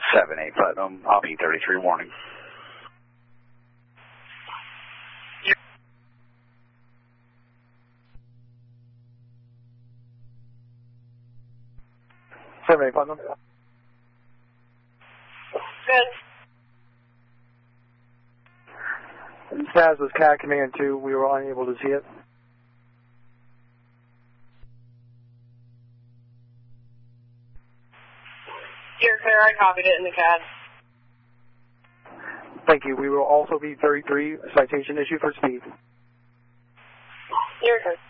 78 Platinum, I'll be 33 warning. Platinum. Good. SAS was CAD Command 2. We were unable to see it. You're clear. I copied it in the CAD. Thank you. We will also be 33, citation issue for speed. You're good.